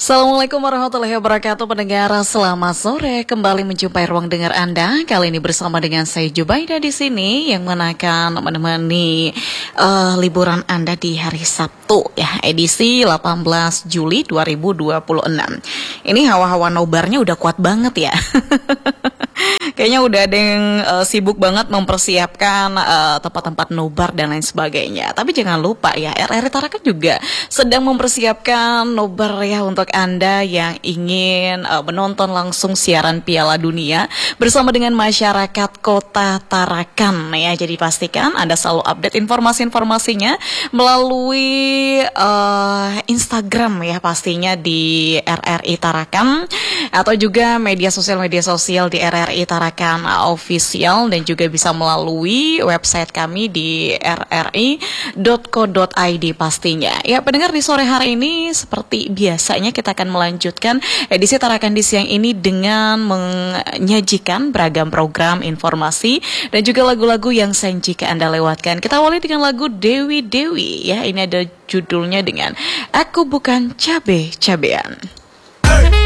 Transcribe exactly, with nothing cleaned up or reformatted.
Assalamualaikum warahmatullahi wabarakatuh, pendengar. Selamat sore, kembali menjumpai ruang dengar Anda. Kali ini bersama dengan saya Jubaida di sini yang menakan menemani uh, liburan Anda di hari Sabtu ya, edisi delapan belas Juli dua ribu dua puluh enam. Ini hawa-hawa nobarnya udah kuat banget ya. Kayaknya udah ada yang uh, sibuk banget mempersiapkan uh, tempat-tempat nobar dan lain sebagainya. Tapi jangan lupa ya, R R I Tarakan juga sedang mempersiapkan nobar ya untuk Anda yang ingin uh, menonton langsung siaran Piala Dunia bersama dengan masyarakat Kota Tarakan ya. Jadi pastikan Anda selalu update informasi-informasinya melalui uh, Instagram ya, pastinya di R R I Tarakan, atau juga media sosial-media sosial di R R I Tarakan Official, dan juga bisa melalui website kami di r r i dot co dot i d pastinya. Ya pendengar, di sore hari ini seperti biasanya kita akan melanjutkan edisi Tarakan di siang ini dengan menyajikan beragam program informasi dan juga lagu-lagu yang senji ke Anda lewatkan. Kita awali dengan lagu Dewi Dewi ya, ini ada judulnya dengan Aku Bukan Cabe-Cabean.